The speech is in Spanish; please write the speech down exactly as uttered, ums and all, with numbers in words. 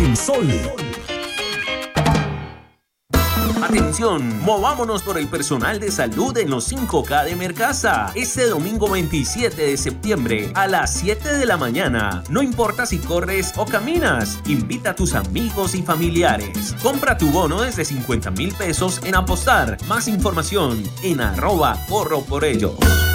El Sol. Atención, movámonos por el personal de salud en los cinco K de Mercasa. Este domingo veintisiete de septiembre a las siete de la mañana. No importa si corres o caminas, invita a tus amigos y familiares. Compra tu bono desde cincuenta mil pesos en Apostar. Más información en arroba corro por ellos.